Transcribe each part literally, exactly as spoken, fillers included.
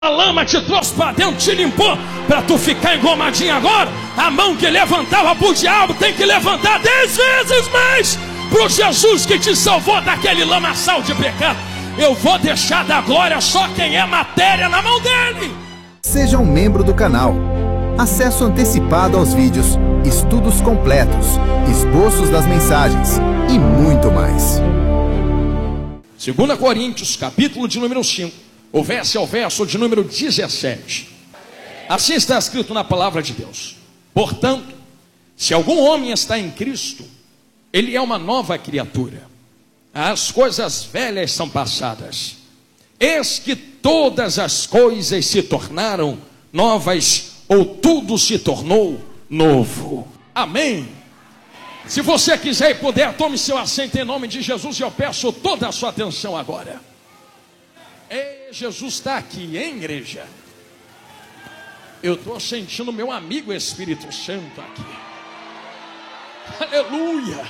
A lama te trouxe para dentro, te limpou, para tu ficar engomadinho agora. A mão que levantava para o diabo tem que levantar dez vezes mais para o Jesus que te salvou daquele lamaçal de pecado. Eu vou deixar da glória só quem é matéria na mão dele. Seja um membro do canal. Acesso antecipado aos vídeos, estudos completos, esboços das mensagens e muito mais. Segunda Coríntios, capítulo de número cinco. O verso é o verso de número dezessete. Assim está escrito na palavra de Deus: portanto, se algum homem está em Cristo, ele é uma nova criatura. As coisas velhas são passadas, eis que todas as coisas se tornaram novas, ou tudo se tornou novo. Amém. Se você quiser e puder, tome seu assento em nome de Jesus, e eu peço toda a sua atenção agora. Ei, Jesus está aqui, hein, igreja? Eu estou sentindo meu amigo Espírito Santo aqui. Aleluia!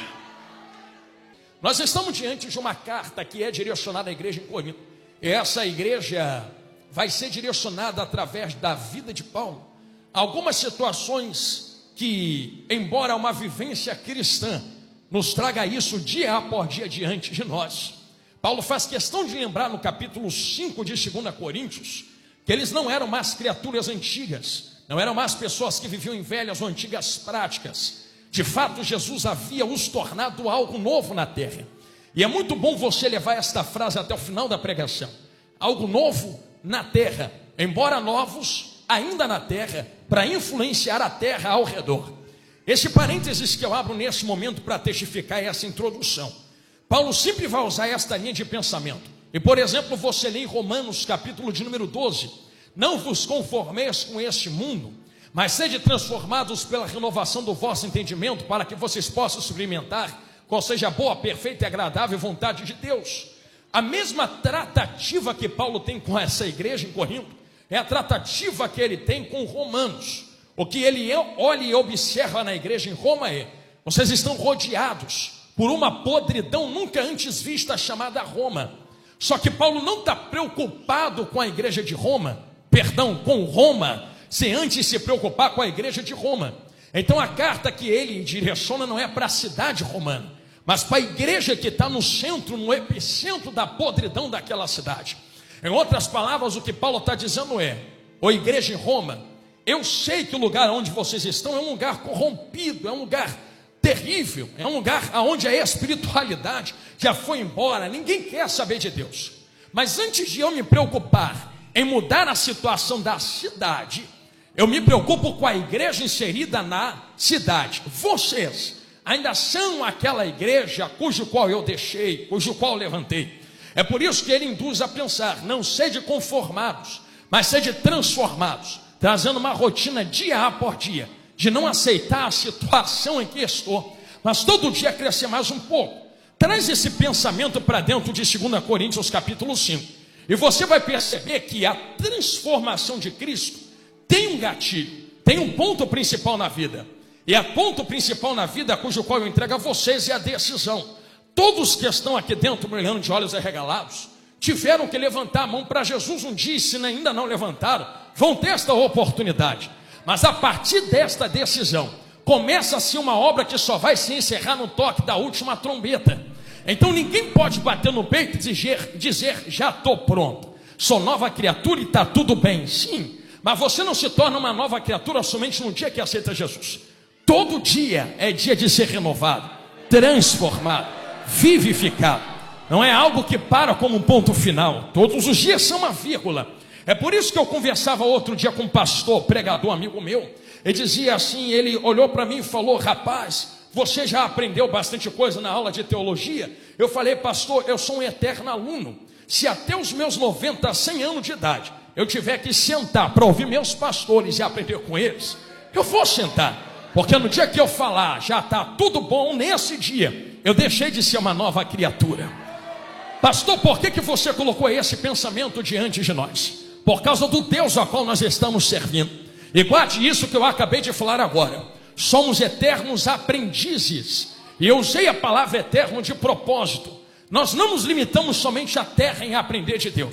Nós estamos diante de uma carta que é direcionada à igreja em Corinto. E essa igreja vai ser direcionada através da vida de Paulo. Algumas situações que, embora uma vivência cristã nos traga isso dia após dia diante de nós, Paulo faz questão de lembrar no capítulo cinco de segunda Coríntios que eles não eram mais criaturas antigas, não eram mais pessoas que viviam em velhas ou antigas práticas. De fato, Jesus havia os tornado algo novo na terra. E é muito bom você levar esta frase até o final da pregação: algo novo na terra, embora novos ainda na terra, para influenciar a terra ao redor. Esse parênteses que eu abro nesse momento para testificar essa introdução. Paulo sempre vai usar esta linha de pensamento. E, por exemplo, você lê em Romanos, capítulo de número doze: não vos conformeis com este mundo, mas sede transformados pela renovação do vosso entendimento, para que vocês possam experimentar qual seja a boa, perfeita e agradável vontade de Deus. A mesma tratativa que Paulo tem com essa igreja em Corinto é a tratativa que ele tem com Romanos. O que ele olha e observa na igreja em Roma é: vocês estão rodeados por uma podridão nunca antes vista, chamada Roma. Só que Paulo não está preocupado com a igreja de Roma, perdão, com Roma, sem antes se preocupar com a igreja de Roma. Então a carta que ele direciona não é para a cidade romana, mas para a igreja que está no centro, no epicentro da podridão daquela cidade. Em outras palavras, o que Paulo está dizendo é: ô igreja em Roma, eu sei que o lugar onde vocês estão é um lugar corrompido, é um lugar terrível, é um lugar onde a espiritualidade já foi embora, ninguém quer saber de Deus. Mas antes de eu me preocupar em mudar a situação da cidade, eu me preocupo com a igreja inserida na cidade. Vocês ainda são aquela igreja cujo qual eu deixei, cujo qual eu levantei. É por isso que ele induz a pensar: não sede conformados, mas sede transformados, trazendo uma rotina dia após dia, de não aceitar a situação em que estou, mas todo dia crescer mais um pouco. Traz esse pensamento para dentro de segunda Coríntios capítulo cinco, e você vai perceber que a transformação de Cristo tem um gatilho, tem um ponto principal na vida. E a ponto principal na vida, cujo qual eu entrego a vocês, é a decisão. Todos que estão aqui dentro, brilhando de olhos arregalados, tiveram que levantar a mão para Jesus um dia, e se ainda não levantaram, vão ter esta oportunidade. Mas a partir desta decisão, começa-se uma obra que só vai se encerrar no toque da última trombeta. Então ninguém pode bater no peito e dizer, dizer já estou pronto, sou nova criatura e está tudo bem. Sim, mas você não se torna uma nova criatura somente no dia que aceita Jesus. Todo dia é dia de ser renovado, transformado, vivificado. Não é algo que para como um ponto final. Todos os dias são uma vírgula. É por isso que eu conversava outro dia com um pastor, pregador, amigo meu. Ele dizia assim, ele olhou para mim e falou: rapaz, você já aprendeu bastante coisa na aula de teologia? Eu falei: pastor, eu sou um eterno aluno. Se até os meus noventa, cem anos de idade eu tiver que sentar para ouvir meus pastores e aprender com eles, eu vou sentar. Porque no dia que eu falar, já está tudo bom, nesse dia eu deixei de ser uma nova criatura. Pastor, por que, que você colocou esse pensamento diante de nós? Por causa do Deus a qual nós estamos servindo. E guarde isso que eu acabei de falar agora: somos eternos aprendizes. E eu usei a palavra eterno de propósito. Nós não nos limitamos somente à terra em aprender de Deus.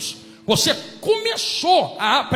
Você começou a aprender.